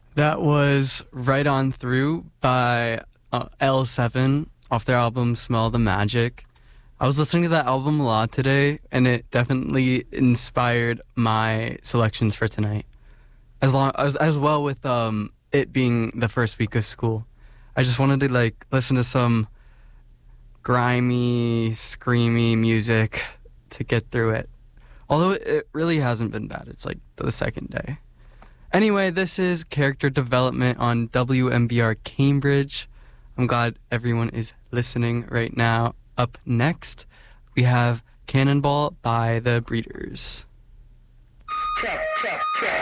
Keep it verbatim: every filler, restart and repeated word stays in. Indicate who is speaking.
Speaker 1: That was Right On Through by uh, L seven off their album Smell the Magic. I was listening to that album a lot today, and it definitely inspired my selections for tonight. As long as as well with um, it being the first week of school, I just wanted to like listen to some grimy, screamy music to get through it. Although it really hasn't been bad. It's like the second day. Anyway, this is Character Development on W M B R Cambridge. I'm glad everyone is listening right now. Up next, we have Cannonball by the Breeders.
Speaker 2: Check, check, check.